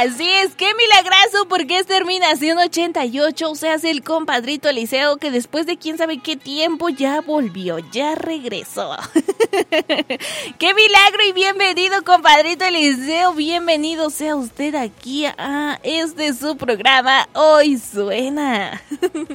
Así es, qué milagroso, porque es terminación 88, o sea, es el compadrito Eliseo que después de quién sabe qué tiempo ya volvió, ya regresó. ¡Qué milagro! Y bienvenido, compadrito Eliseo, bienvenido sea usted aquí a su programa Hoy Suena.